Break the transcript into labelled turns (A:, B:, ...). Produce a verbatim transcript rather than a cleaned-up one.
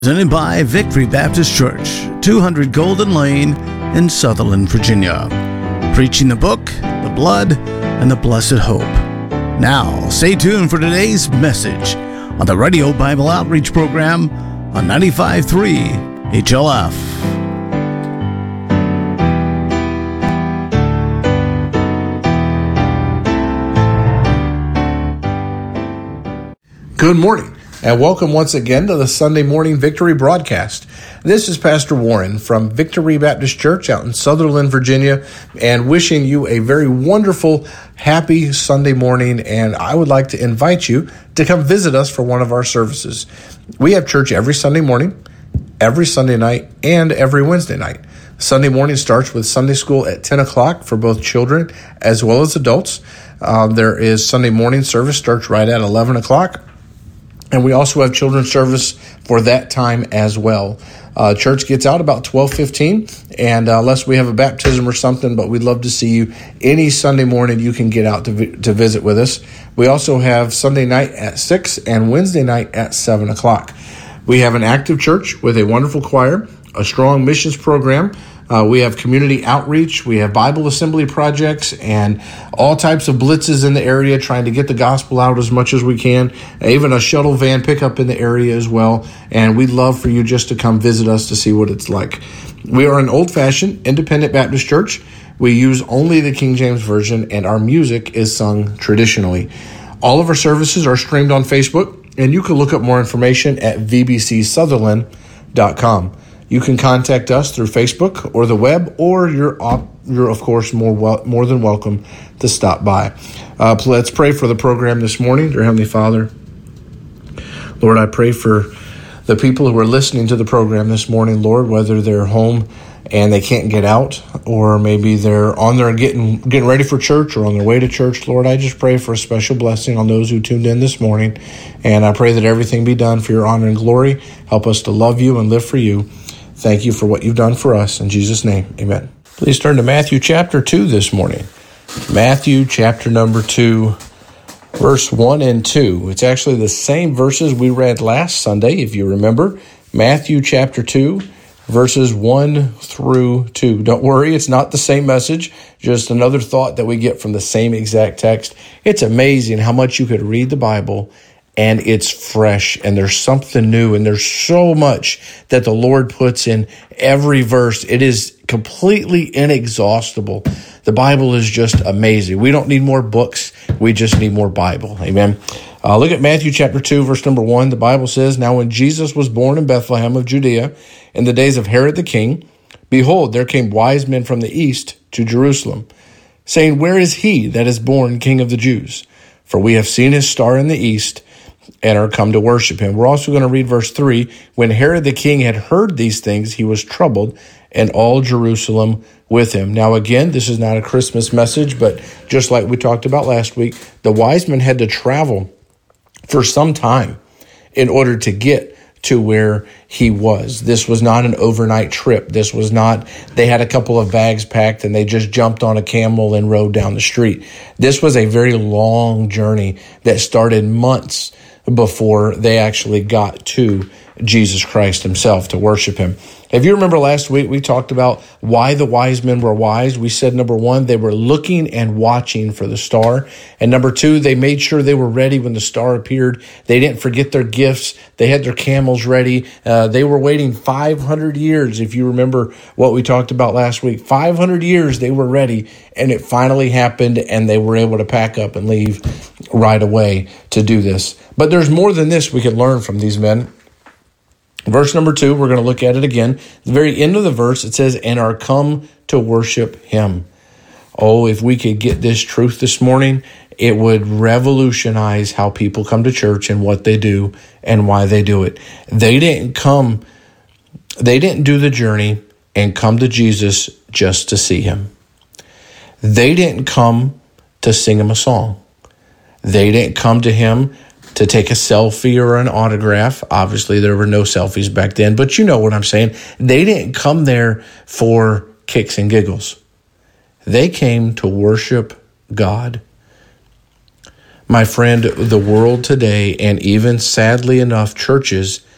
A: Presented by Victory Baptist Church, two hundred Golden Lane in Sutherland, Virginia. Preaching the book, the blood, and the blessed hope. Now, stay tuned for today's message on the Radio Bible Outreach Program on ninety-five point three H L F.
B: Good morning, and welcome once again to the Sunday Morning Victory broadcast. This is Pastor Warren from Victory Baptist Church out in Sutherland, Virginia, and wishing you a very wonderful, happy Sunday morning, and I would like to invite you to come visit us for one of our services. We have church every Sunday morning, every Sunday night, and every Wednesday night. Sunday morning starts with Sunday school at ten o'clock for both children as well as adults. Uh, there is Sunday morning service starts right at eleven o'clock. And we also have children's service for that time as well. Uh, church gets out about twelve fifteen, and uh, unless we have a baptism or something, but we'd love to see you any Sunday morning. You can get out to vi- to visit with us. We also have Sunday night at six and Wednesday night at seven o'clock. We have an active church with a wonderful choir, a strong missions program. Uh, we have community outreach, we have Bible assembly projects, and all types of blitzes in the area trying to get the gospel out as much as we can, even a shuttle van pickup in the area as well. And we'd love for you just to come visit us to see what it's like. We are an old-fashioned independent Baptist church. We use only the King James Version, and our music is sung traditionally. All of our services are streamed on Facebook, and you can look up more information at v b c sutherland dot com. You can contact us through Facebook or the web, or you're, you're of course, more wel- more than welcome to stop by. Uh, let's pray for the program this morning. Dear Heavenly Father, Lord, I pray for the people who are listening to the program this morning, Lord, whether they're home and they can't get out, or maybe they're on there getting getting ready for church or on their way to church. Lord, I just pray for a special blessing on those who tuned in this morning, and I pray that everything be done for your honor and glory. Help us to love you and live for you. Thank you for what you've done for us. In Jesus' name, amen. Please turn to Matthew chapter two this morning. Matthew chapter number two, verse one and two. It's actually the same verses we read last Sunday, if you remember. Matthew chapter two, verses one through two. Don't worry, it's not the same message, just another thought that we get from the same exact text. It's amazing how much you could read the Bible and it's fresh, and there's something new, and there's so much that the Lord puts in every verse. It is completely inexhaustible. The Bible is just amazing. We don't need more books. We just need more Bible. Amen. Uh, look at Matthew chapter two, verse number one. The Bible says, "Now when Jesus was born in Bethlehem of Judea in the days of Herod the king, behold, there came wise men from the east to Jerusalem, saying, Where is he that is born King of the Jews? For we have seen his star in the east, and are come to worship him." We're also going to read verse three. "When Herod the king had heard these things, he was troubled, and all Jerusalem with him." Now again, this is not a Christmas message, but just like we talked about last week, the wise men had to travel for some time in order to get to where he was. This was not an overnight trip. This was not, they had a couple of bags packed and they just jumped on a camel and rode down the street. This was a very long journey that started months before they actually got to Jesus Christ himself to worship him. If you remember last week, we talked about why the wise men were wise. We said, number one, they were looking and watching for the star. And number two, they made sure they were ready when the star appeared. They didn't forget their gifts. They had their camels ready. Uh, they were waiting five hundred years. If you remember what we talked about last week, five hundred years they were ready, and it finally happened, and they were able to pack up and leave right away to do this. But there's more than this we can learn from these men. Verse number two, we're going to look at it again. At the very end of the verse, it says, "And are come to worship him." Oh, if we could get this truth this morning, it would revolutionize how people come to church and what they do and why they do it. They didn't come, they didn't do the journey and come to Jesus just to see him. They didn't come to sing him a song. They didn't come to him to take a selfie or an autograph. Obviously, there were no selfies back then, but you know what I'm saying. They didn't come there for kicks and giggles. They came to worship God. My friend, the world today, and even sadly enough, churches